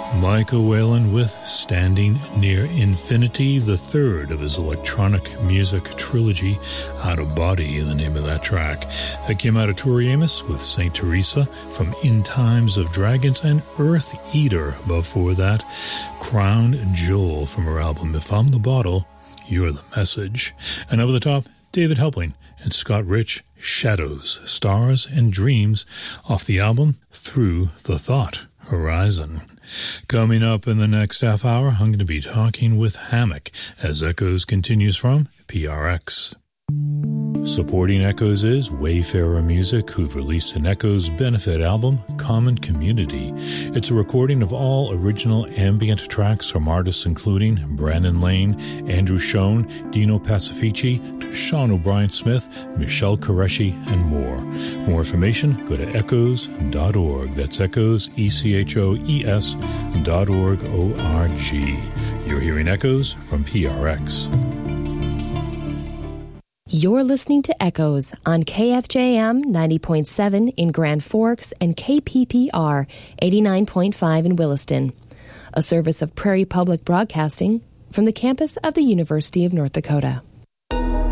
Michael Whalen with Standing Near Infinity, the third of his electronic music trilogy. Out of Body, the name of that track. That came out of Tori Amos with St. Teresa from In Times of Dragons, and Earth Eater before that. Crown Jewel from her album If I'm the Bottle, You're the Message. And over the top, David Helpling and Scott Rich, Shadows, Stars, and Dreams off the album Through the Thought Horizon. Coming up in the next half hour, I'm going to be talking with Hammock as Echoes continues from PRX. Supporting Echoes is Wayfarer Music, who've released an Echoes benefit album, Common Community. It's a recording of all original ambient tracks from artists including Brandon Lane, Andrew Schoen, Dino Pacifici, Sean O'Brien Smith, Michelle Qureshi, and more. For more information, go to echoes.org. That's echoes, ECHOES.org, O-R-G. You're hearing Echoes from PRX. You're listening to Echoes on KFJM 90.7 in Grand Forks and KPPR 89.5 in Williston, a service of Prairie Public Broadcasting from the campus of the University of North Dakota.